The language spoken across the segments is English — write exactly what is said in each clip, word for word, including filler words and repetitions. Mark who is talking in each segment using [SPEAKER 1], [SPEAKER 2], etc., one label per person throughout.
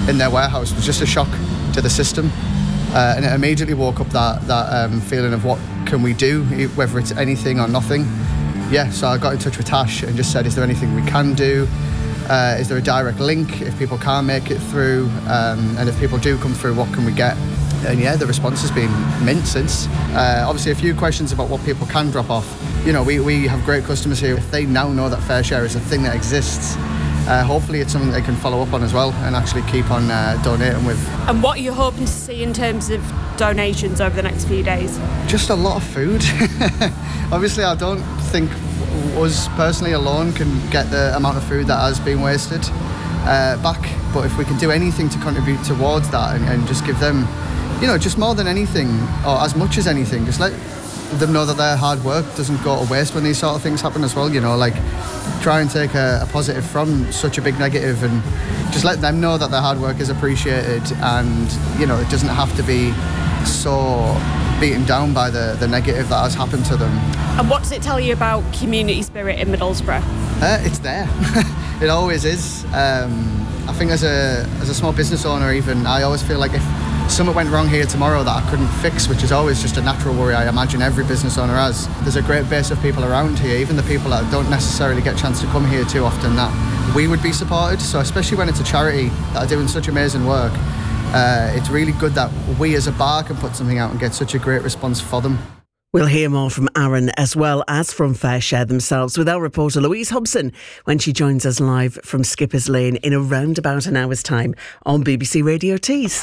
[SPEAKER 1] in their warehouse was just a shock to the system. Uh, and it immediately woke up that, that um, feeling of what can we do, whether it's anything or nothing. Yeah, so I got in touch with Tash and just said, is there anything we can do? Uh, is there a direct link if people can't make it through? Um, and if people do come through, what can we get? And yeah, the response has been mint since. Uh, obviously, a few questions about what people can drop off. You know, we, we have great customers here. If they now know that FareShare is a thing that exists, uh, hopefully it's something they can follow up on as well and actually keep on uh, donating with.
[SPEAKER 2] And what are you hoping to see in terms of donations over the next few days?
[SPEAKER 1] Just a lot of food. Obviously, I don't think us personally alone can get the amount of food that has been wasted uh, back. But if we can do anything to contribute towards that and, and just give them, you know, just more than anything, or as much as anything, just let them know that their hard work doesn't go to waste when these sort of things happen as well. You know, like try and take a, a positive from such a big negative and just let them know that their hard work is appreciated, and, you know, it doesn't have to be so beaten down by the, the negative that has happened to them.
[SPEAKER 2] And what does it tell you about community spirit in Middlesbrough?
[SPEAKER 1] Uh, it's there. It always is. Um, I think as a as a small business owner even, I always feel like if something went wrong here tomorrow that I couldn't fix, which is always just a natural worry I imagine every business owner has, there's a great base of people around here, even the people that don't necessarily get a chance to come here too often, that we would be supported. So especially when it's a charity that are doing such amazing work, uh, it's really good that we as a bar can put something out and get such a great response for them.
[SPEAKER 3] We'll hear more from Aaron as well as from FareShare themselves with our reporter Louise Hobson when she joins us live from Skipper's Lane in around about an hour's time on B B C Radio Tees.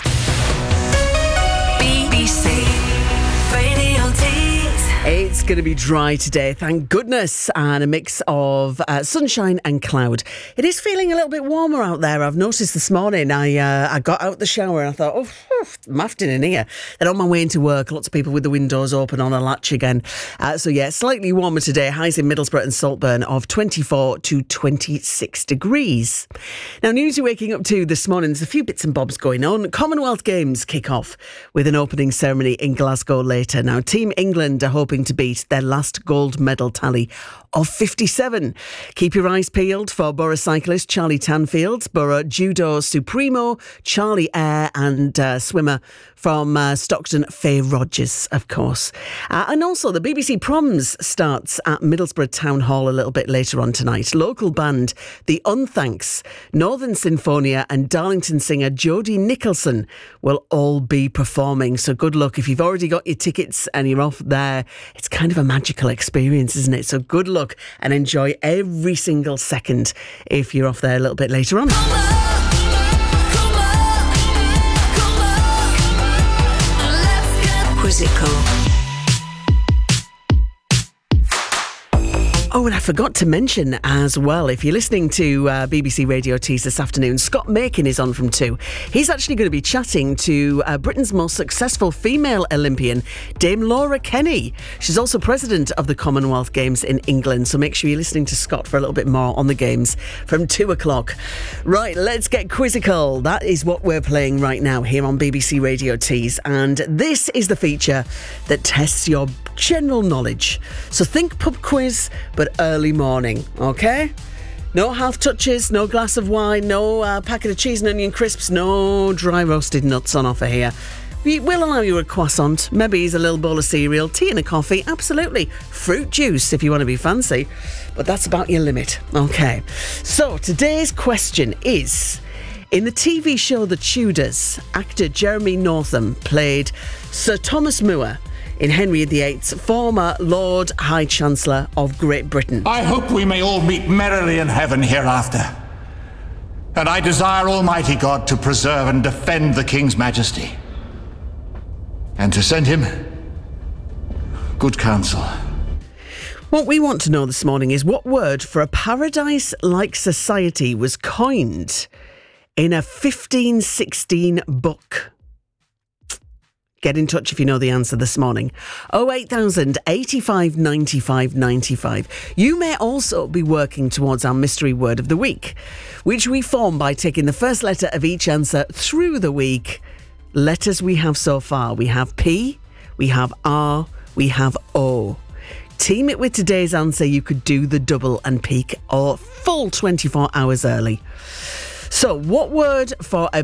[SPEAKER 4] B B C Radio Tees.
[SPEAKER 3] It's going to be dry today, thank goodness, and a mix of uh, sunshine and cloud. It is feeling a little bit warmer out there. I've noticed this morning. I uh, I got out the shower and I thought, oh, I'm after in here. Then on my way into work, lots of people with the windows open on a latch again. Uh, so yeah, slightly warmer today. Highs in Middlesbrough and Saltburn of twenty-four to twenty-six degrees. Now, news you're waking up to this morning, there's a few bits and bobs going on. Commonwealth Games kick off with an opening ceremony in Glasgow later. Now, Team England are hoping to beat their last gold medal tally of fifty-seven. Keep your eyes peeled for Borough cyclist Charlie Tanfield, Borough judo supremo Charlie Eyre, and uh, swimmer from uh, Stockton, Faye Rogers, of course. Uh, and also the B B C Proms starts at Middlesbrough Town Hall a little bit later on tonight. Local band The Unthanks, Northern Sinfonia and Darlington singer Jodie Nicholson will all be performing. So good luck if you've already got your tickets and you're off there. It's kind of a magical experience, isn't it? So good luck and enjoy every single second if you're off there a little bit later on.
[SPEAKER 4] Come on, come on, come on. Let's get quizzical.
[SPEAKER 3] Oh, and I forgot to mention as well, if you're listening to uh, B B C Radio Tees this afternoon, Scott Makin is on from two. He's actually going to be chatting to uh, Britain's most successful female Olympian, Dame Laura Kenny. She's also president of the Commonwealth Games in England, so make sure you're listening to Scott for a little bit more on the games from two o'clock. Right, let's get quizzical. That is what we're playing right now here on B B C Radio Tees, and this is the feature that tests your general knowledge. So think pub quiz, but early morning, okay? No half touches, no glass of wine, no uh, packet of cheese and onion crisps, no dry roasted nuts on offer here. We will allow you a croissant, maybe a little bowl of cereal, tea and a coffee, absolutely. Fruit juice if you want to be fancy, but that's about your limit, okay? So today's question is, in the T V show The Tudors, actor Jeremy Northam played Sir Thomas More in Henry the Eighth's, former Lord High Chancellor of Great Britain.
[SPEAKER 5] I hope we may all meet merrily in heaven hereafter. And I desire Almighty God to preserve and defend the King's Majesty. And to send him good counsel.
[SPEAKER 3] What we want to know this morning is what word for a paradise-like society was coined in a fifteen sixteen book? Get in touch if you know the answer this morning. oh eight thousand, eighty-five, ninety-five, ninety-five. You may also be working towards our mystery word of the week, which we form by taking the first letter of each answer through the week. Letters we have so far. We have P, we have R, we have O. Team it with today's answer. You could do the double and peak or full twenty-four hours early. So, what word for a